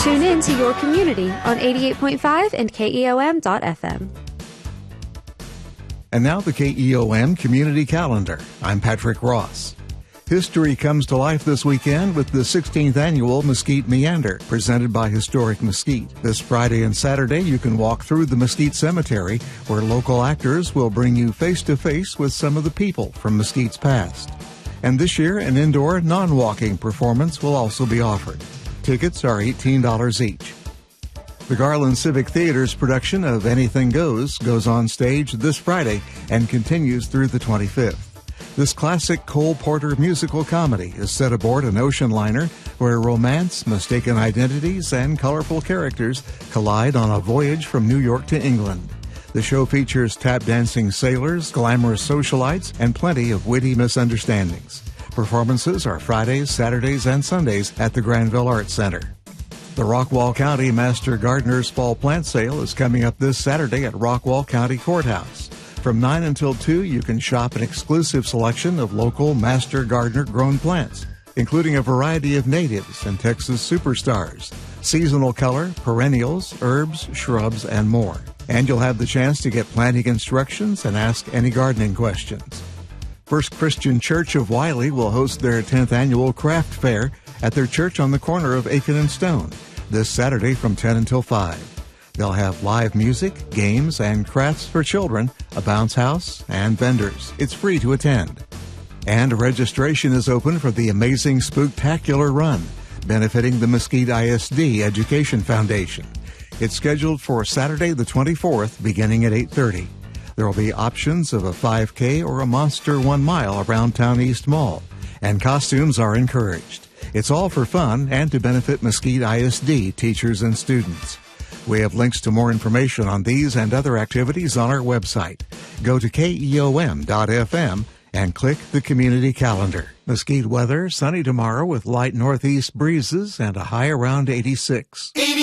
Tune in to your community on 88.5 and KEOM.FM. And now the KEOM Community Calendar. I'm Patrick Ross. History comes to life this weekend with the 16th Annual Mesquite Meander, presented by Historic Mesquite. This Friday and Saturday, you can walk through the Mesquite Cemetery, where local actors will bring you face-to-face with some of the people from Mesquite's past. And this year, an indoor, non-walking performance will also be offered. Tickets are $18 each. The Garland Civic Theater's production of Anything Goes on stage this Friday and continues through the 25th. This classic Cole Porter musical comedy is set aboard an ocean liner where romance, mistaken identities, and colorful characters collide on a voyage from New York to England. The show features tap-dancing sailors, glamorous socialites, and plenty of witty misunderstandings. Performances are Fridays, Saturdays, and Sundays at the Granville Arts Center. The Rockwall County Master Gardener's Fall Plant Sale is coming up this Saturday at Rockwall County Courthouse. From 9 until 2, you can shop an exclusive selection of local Master Gardener grown plants, including a variety of natives and Texas superstars, seasonal color, perennials, herbs, shrubs, and more. And you'll have the chance to get planting instructions and ask any gardening questions. First Christian Church of Wiley will host their 10th annual craft fair at their church on the corner of Aiken and Stone this Saturday from 10 until 5. They'll have live music, games, and crafts for children, a bounce house, and vendors. It's free to attend. And registration is open for the Amazing Spooktacular Run, benefiting the Mesquite ISD Education Foundation. It's scheduled for Saturday the 24th, beginning at 8:30. There will be options of a 5K or a Monster 1 mile around Town East Mall, and costumes are encouraged. It's all for fun and to benefit Mesquite ISD teachers and students. We have links to more information on these and other activities on our website. Go to KEOM.FM and click the community calendar. Mesquite weather, sunny tomorrow with light northeast breezes and a high around 86.